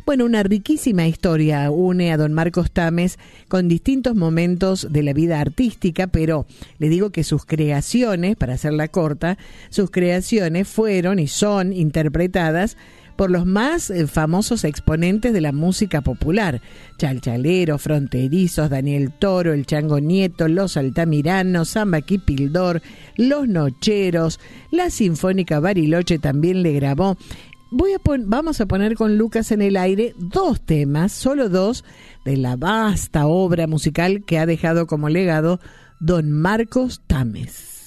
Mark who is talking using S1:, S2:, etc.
S1: Bueno, una riquísima historia une a don Marcos Tames con distintos momentos de la vida artística, pero le digo que sus creaciones, para hacerla corta, sus creaciones fueron y son interpretadas por los más famosos exponentes de la música popular: Chalchalero, Fronterizos, Daniel Toro, el Chango Nieto, los Altamiranos, Samba Kipildor, los Nocheros, la Sinfónica Bariloche también le grabó. Vamos a poner con Lucas en el aire dos temas, solo dos, de la vasta obra musical que ha dejado como legado don Marcos Tames.